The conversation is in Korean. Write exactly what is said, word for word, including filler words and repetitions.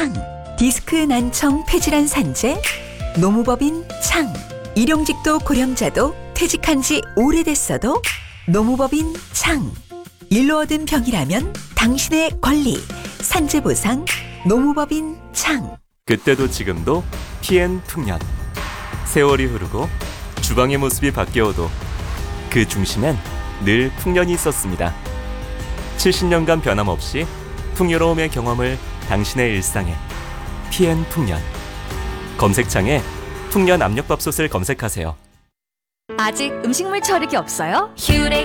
창, 디스크 난청 폐질환 산재 노무법인 창, 일용직도 고령자도 퇴직한 지 오래됐어도 노무법인 창, 일로 얻은 병이라면 당신의 권리, 산재보상 노무법인 창. 그때도 지금도 티엔 풍년. 세월이 흐르고 주방의 모습이 바뀌어도 그 중심엔 늘 풍년이 있었습니다. 칠십 년간 변함없이 풍요로움의 경험을 당신의 일상에 티엔 풍년. 검색창에 풍년 압력밥솥을 검색하세요. 아직 음식물 처리기 없어요?